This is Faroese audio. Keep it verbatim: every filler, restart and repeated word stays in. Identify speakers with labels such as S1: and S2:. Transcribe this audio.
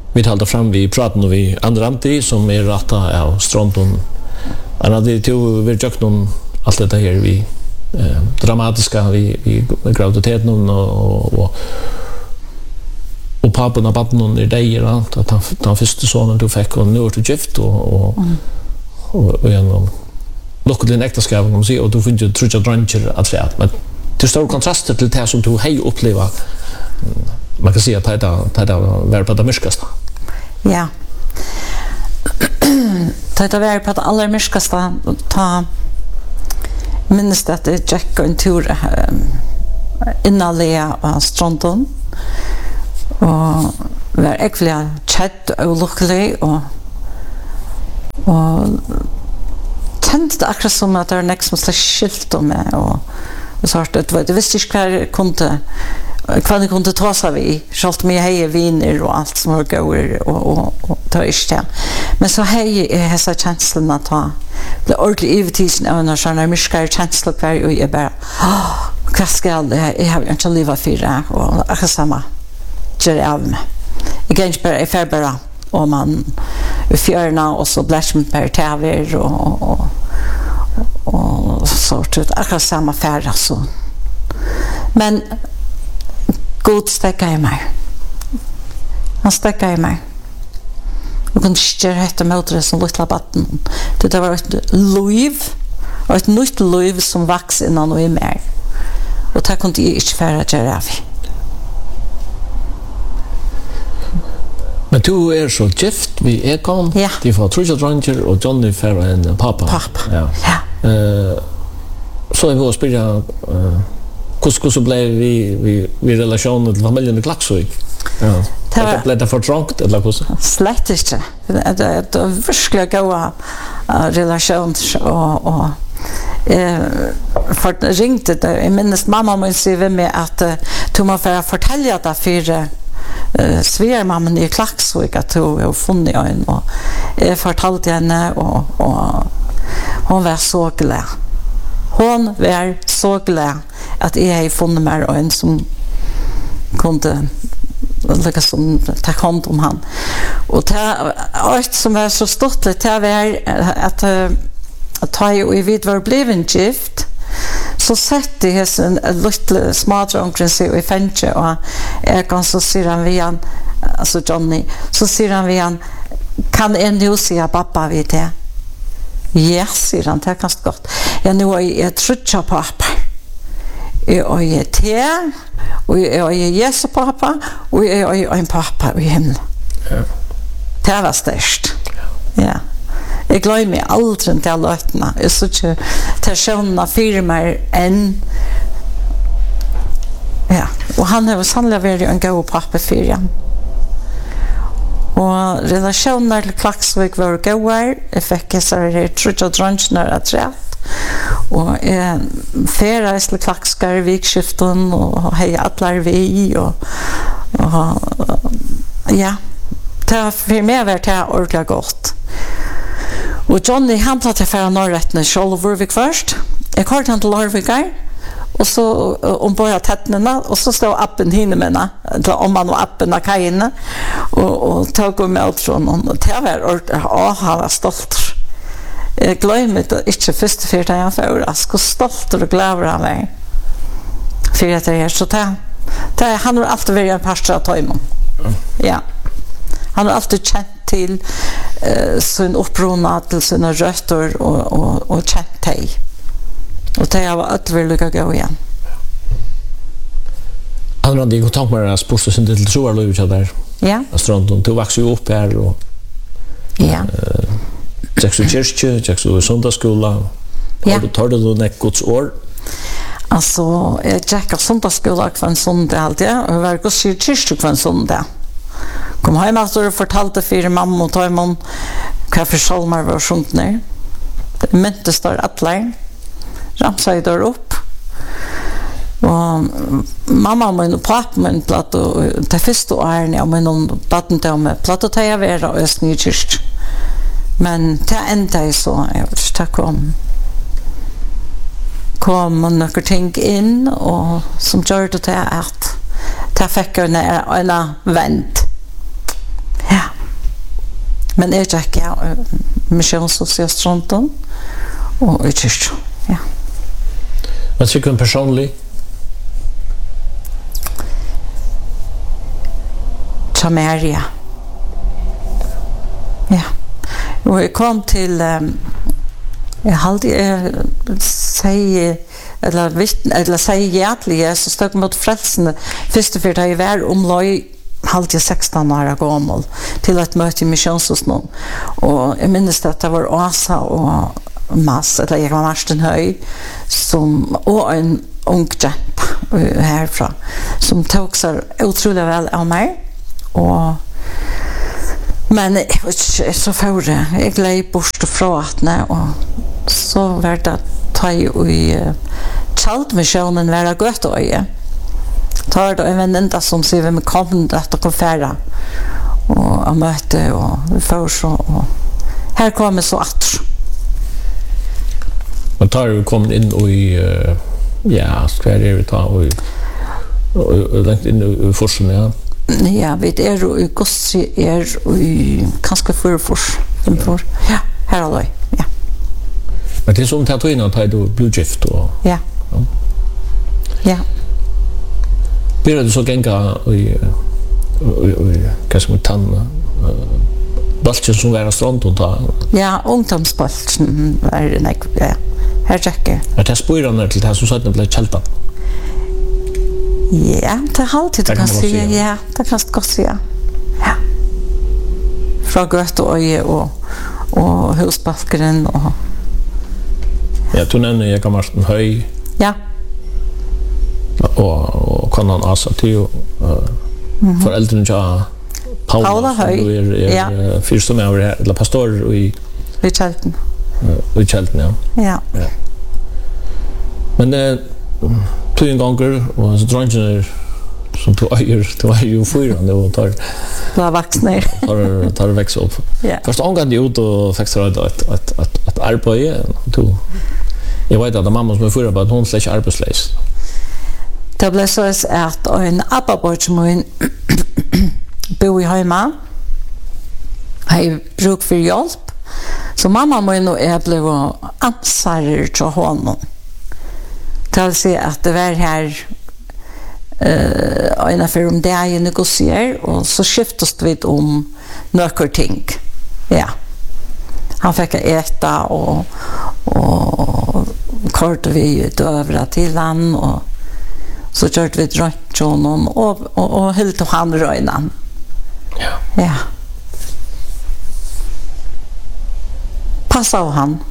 S1: vi talte fram vi praten og vi Andranti som er rata av Stronton. Han hadde to vi gjort noen allt det här vi eh, dramatiska vi vi graviditeten och och och och pappan och pappan är där att han han första sonen du fick och nu är du gift och och mm. och, och genom lockade den äktenskap om sig och du finns ju trutcha druncher att säga men det står kontraster till det som du hej uppleva man kan säga att det är det är på det myskaste.
S2: Ja. Det är på det allra myskaste ta minns att det Jack och en tur innan Lea av Stronton och var äckliga chatt och lycklig och och tänkte akkurat som att det är nästa som slags skilt om mig och och så att det var det visste inte kvar kunde kvar kunde ta sig vi skalt med hej viner och allt som var går och och, och ta inte men så hej är hesa känslan att ha det ordentligt evitisen av en sån här myskare känsla kvar och jag bara vad ska jag jag har inte leva fyra och akkurat samma gör det av mig jag kan inte bara jag bara om man i fjärna och så blärs med per täver och och och så att akkurat samma färd alltså men god stäcka i mig han stäcka i mig och kunde styra efter motorer som lilla batten det var ett liv och ett nytt liv som växte innan och i mer och det kunde jag inte färra göra av
S1: men du är så gift vi Ekon
S2: ja.
S1: De får Trisha Dranger och Johnny Ferrer en pappa
S2: pappa
S1: ja,
S2: ja.
S1: Uh, så jag vill spela uh, hur så blev vi vi vi relationen till familjen i Klaxvik ja det var blev det för trångt eller hur så
S2: slett inte det det verkligen goda relation och och eh för ringte det jag minns mamma måste säga med att du måste fortälja det för Uh, svär mamman i Klaxvik att hon har funnit en och jag fortalte henne och, och hon var så glad hon var så glad att jag har funnit mig en som kunde lika som ta hand om han och det allt som var så stort det var att att ta ju vid var blev gift så sett det här en liten smadronkren sig i fängelset och jag kan så säger han vi han alltså Johnny så säger han vi han kan en nu säga pappa vid det ja säger han det kan gott jag nu är jag trutcha pappa jag är te och jag är Jesu pappa och jag är en pappa i himlen ja det var störst ja jag glömmer aldrig till lötna. Jag så inte personerna firmar än. Ja, och han har sannolikt varit en god pappa för han. Och relationer till Klaxvik var goda. Jag fick så här trutcha drunchnar att rätt. Och eh färdas till Klaxskar vikskiften och heja atlar vi och, och ja. Det för mig var det ordentligt gott. Och Johnny han tar till för norrätten Självurvik först. Jag kallade han till Larvikar och så om bara tättnerna och så står appen hinne mena om man och appen av kajen och och tog med ut från och det var åh han var stolt. Jag glömde det inte först för det jag för att så stolt och glad han var. För att det är så där. Det han har alltid varit en pastor att ta emot. Ja. Han har alltid känt till eh, sin upprona till sina rötter och, och, och känt dig. Och det har varit väldigt att gå igen.
S1: Han hade ju kontakt med att sporta sin till troarlöv där.
S2: Ja.
S1: Stronton, du växte ju upp här och
S2: ja.
S1: Jackson kyrkje, Jackson söndagsskola.
S2: Ja.
S1: Har du tar du något Guds år?
S2: Alltså, jag jackar söndagsskola kvar en söndag alltid. Jag var Guds kyrkje kvar en söndag. Kom hem efter och fortalte för mamma och Taimon vad för salmer var sjungt ner. Det myntes står atlar. Ramsade där upp. Och mamma min och pappa min platt och det första åren jag med någon batten till med platt och ta vara och snitchist. Men det ända så jag vet tack om kom man några ting in och som gör det att ta fick en en vänt. Ja. Men jeg gikk ja, misjonssosialstronten og i kyrkja. Ja.
S1: Hva tycker du personlig?
S2: Tamaria. Ja. Og jeg kom til um, jeg halde jeg sier eller vittn eller sier hjertelig så stod mot frelsene første for da jeg var omløy halde jeg sexton år gammel til et møte i misjonshusnån og jeg minnes at det var Åsa og Mass eller jeg var Marsten Høy som og en ung jente herfra som tok seg utrolig vel av meg og men jeg var ikke så føre jeg gled bort fra atne og så var det ta i Kjaldmisjonen være gøtt øye tar det en venninda som sier vi kom at dere færre og jeg møte og vi får så og her kom jeg så atter
S1: Men tar du kommet inn i uh, ja, hva er det vi tar og, og, og lengt inn i forsen, ja?
S2: Ja, vi er jo i Gossi er i kanskje før fors. Ja, her er det, ja.
S1: Men det er som tatt inn at du blir gift og...
S2: Ja. Ja. Ja.
S1: Blir du så genga i hva som er tann baltjen som var strand og ta?
S2: Ja, ungdomsbaltjen var det, ja. Her tjekker.
S1: Er det spyrene til det som søtten ble kjeltan?
S2: Ja, det er alltid du kan si. Ja, det kan du godt si, ja. Ja. Fra Gøte og Øye og, og husbalkeren og...
S1: Ja, du nevner jeg kan Marsten Høy.
S2: Ja.
S1: Og, og Konan Asa til uh, mm-hmm. foreldrene til Paula,
S2: Paula Høy.
S1: Som du er, er ja. Fyrste med over her, eller pastor i...
S2: I Kjelten.
S1: Uh, I Kjelten, ja.
S2: Ja.
S1: Ja. Men det uh, tog en ganger, og så drangene som du eier, du eier jo fyrene og tar...
S2: Du har vaksne.
S1: tar, tar vekst opp.
S2: Ja.
S1: Først omgang ut og fikk et, et, et, et, et arbeid. Du, jeg vet at det er mamma som er fyrre på at hun slett ikke arbeidsleis.
S2: Det ble så at en abbabord som hun bo i hjemme, har bruk for hjelp. Så mamma må nå er ble ansarer til hånden. Til å si at det var her uh, en affær om det jeg negosier, og så skiftes vi om noen ting. Ja. Han fikk ete og, og kortet vi døvra til han, og så kjørte vi drønt og noen, og, og, og helt han røynen.
S1: Ja.
S2: Ja. Passa av han.